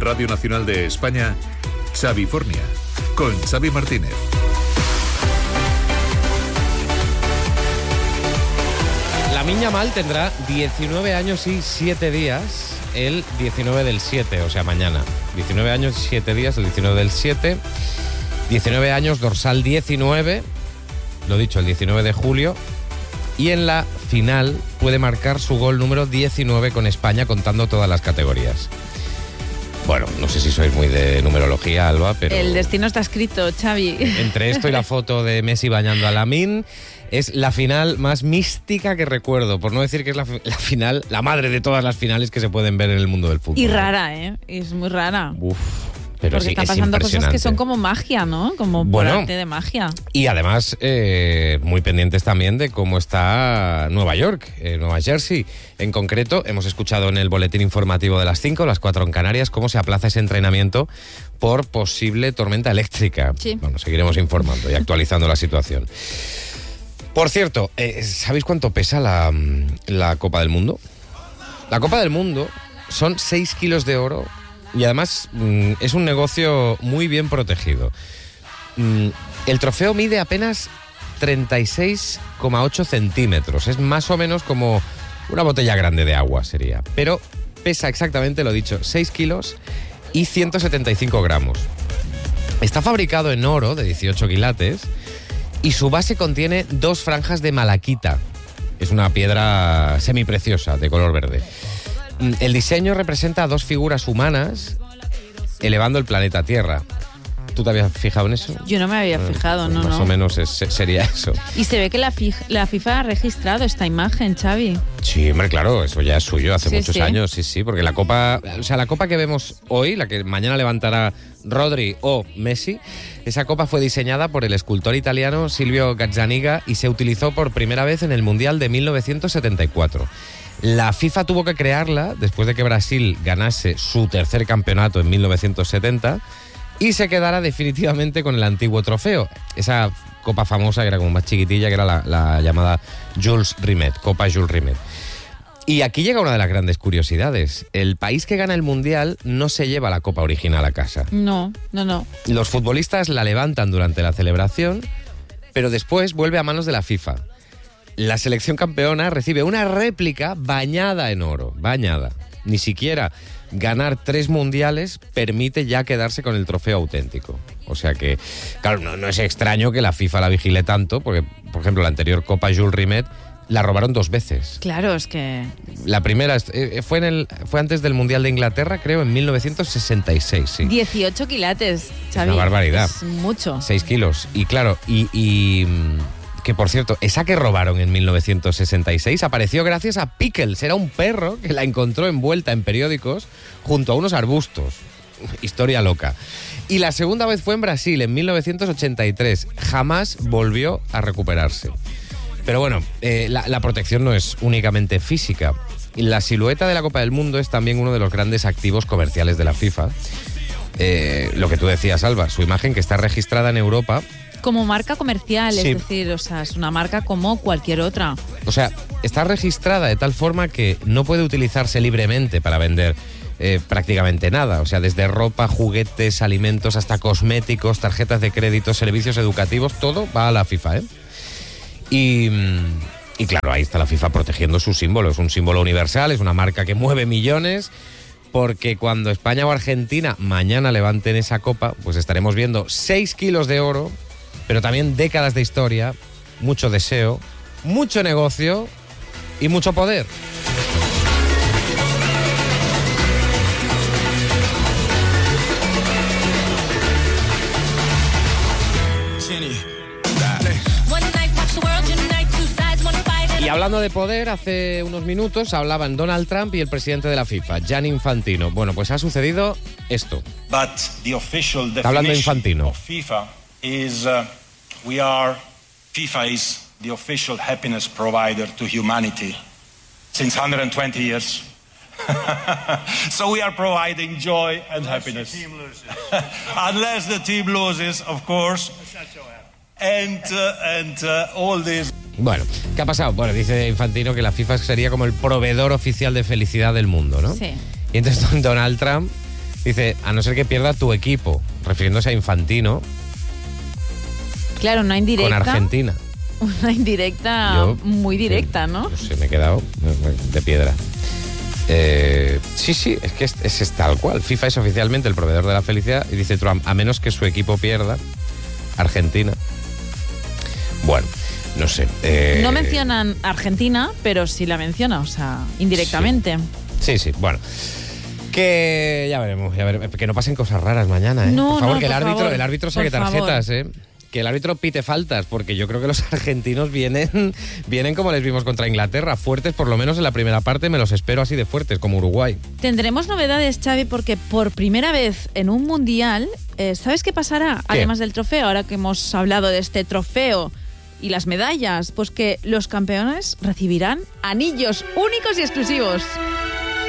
Radio Nacional de España, Xavifornia, con Xavi Martínez. Lamine Yamal tendrá 19 años y 7 días el 19 del 7, o sea, mañana. 19 años y 7 días el 19 del 7. 19 años, dorsal 19, lo dicho, el 19 de julio. Y en la final puede marcar su gol número 19 con España, contando todas las categorías. Bueno, no sé si sois muy de numerología, Alba, pero... El destino está escrito, Xavi. Entre esto y la foto de Messi bañando a Lamine, es la final más mística que recuerdo, por no decir que es la final, la madre de todas las finales que se pueden ver en el mundo del fútbol. Y rara, ¿eh? Es muy rara. Uf, pero porque sí, están es pasando cosas impresionante. que son como magia, ¿no? Como por arte de magia. Y además, muy pendientes también de cómo está Nueva York, Nueva Jersey. En concreto, hemos escuchado en el boletín informativo de las 5, las 4 en Canarias, cómo se aplaza ese entrenamiento por posible tormenta eléctrica. Sí. Bueno, seguiremos informando y actualizando la situación. Por cierto, ¿sabéis cuánto pesa la Copa del Mundo? La Copa del Mundo son 6 kilos de oro y además es un negocio muy bien protegido. El trofeo mide apenas 36,8 centímetros. Es más o menos como una botella grande de agua sería. Pero pesa exactamente, lo dicho, 6 kilos y 175 gramos. Está fabricado en oro de 18 quilates y su base contiene 2 franjas de malaquita. Es una piedra semipreciosa de color verde. El diseño representa a 2 figuras humanas elevando el planeta Tierra. ¿Tú te habías fijado en eso? Yo no me había fijado, pues no. Más o menos sería eso. Y se ve que la FIFA ha registrado esta imagen, Xavi. Sí, hombre, claro, eso ya es suyo hace muchos sí. años, sí, porque la copa que vemos hoy, la que mañana levantará Rodri o Messi, esa copa fue diseñada por el escultor italiano Silvio Gazzaniga y se utilizó por primera vez en el Mundial de 1974. La FIFA tuvo que crearla después de que Brasil ganase su tercer campeonato en 1970 y se quedara definitivamente con el antiguo trofeo. Esa copa famosa que era como más chiquitilla, que era la llamada Jules Rimet, Copa Jules Rimet. Y aquí llega una de las grandes curiosidades. El país que gana el Mundial no se lleva la copa original a casa. No. Los futbolistas la levantan durante la celebración, pero después vuelve a manos de la FIFA. La selección campeona recibe una réplica bañada en oro, bañada. Ni siquiera ganar 3 mundiales permite ya quedarse con el trofeo auténtico. O sea que, claro, no es extraño que la FIFA la vigile tanto, porque, por ejemplo, la anterior Copa Jules Rimet la robaron 2 veces. Claro, es que... La primera fue antes del Mundial de Inglaterra, creo, en 1966, sí. 18 quilates, Xavi. Es una barbaridad. Es mucho. 6 kilos. Y claro, que por cierto, esa que robaron en 1966 apareció gracias a Pickles. Era un perro que la encontró envuelta en periódicos junto a unos arbustos. Historia loca. Y la segunda vez fue en Brasil, en 1983. Jamás volvió a recuperarse. Pero bueno, la protección no es únicamente física. La silueta de la Copa del Mundo es también uno de los grandes activos comerciales de la FIFA. Lo que tú decías, Alba, su imagen que está registrada en Europa... Como marca comercial, Sí. es decir, o sea, es una marca como cualquier otra. O sea, está registrada de tal forma que no puede utilizarse libremente para vender prácticamente nada. O sea, desde ropa, juguetes, alimentos, hasta cosméticos, tarjetas de crédito, servicios educativos, todo va a la FIFA, ¿eh? Y claro, ahí está la FIFA protegiendo su símbolo. Es un símbolo universal, es una marca que mueve millones, porque cuando España o Argentina mañana levanten esa copa, pues estaremos viendo 6 kilos de oro, pero también décadas de historia, mucho deseo, mucho negocio y mucho poder. Y hablando de poder, hace unos minutos hablaban Donald Trump y el presidente de la FIFA, Gianni Infantino. Bueno, pues ha sucedido esto. But the official Está hablando definition Infantino. of FIFA is FIFA is the official happiness provider to humanity since 120 years. So we are providing joy and happiness. Unless the team loses, of course. And all this. Bueno, ¿qué ha pasado? Bueno, dice Infantino que la FIFA sería como el proveedor oficial de felicidad del mundo, ¿no? Sí. Y entonces Donald Trump Dice, a no ser que pierda tu equipo, refiriéndose a Infantino Claro, una indirecta. con Argentina. Una indirecta muy directa, ¿no? No sé, me he quedado de piedra. Sí, es que es tal cual. FIFA es oficialmente el proveedor de la felicidad y dice Trump, a menos que su equipo pierda, Argentina. Bueno, no sé. No mencionan Argentina, pero sí la menciona, o sea, indirectamente. Sí, bueno. Que ya veremos. Que no pasen cosas raras mañana, ¿eh? No, por favor, no, que por favor, el árbitro saque por favor. tarjetas, ¿eh? Que el árbitro pite faltas, porque yo creo que los argentinos vienen como les vimos contra Inglaterra, fuertes, por lo menos en la primera parte, me los espero así de fuertes, como Uruguay. Tendremos novedades, Xavi, porque por primera vez en un mundial, ¿sabes qué pasará? ¿Qué? Además del trofeo, ahora que hemos hablado de este trofeo y las medallas, pues que los campeones recibirán anillos únicos y exclusivos.